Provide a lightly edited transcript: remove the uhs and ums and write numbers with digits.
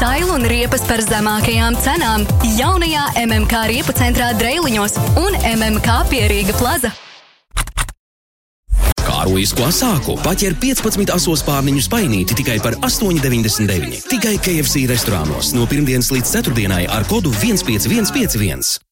Sailu un riepas par zemākajām cenām jaunajā MMK riepu centrā Dreiliņos un MMK Pierīga plaza. Kārojisko asāku paķer 15 aso spārniņu spainīti tikai par 8,99. Tikai KFC restorānos no pirmdienas līdz ceturtdienai ar kodu 15151.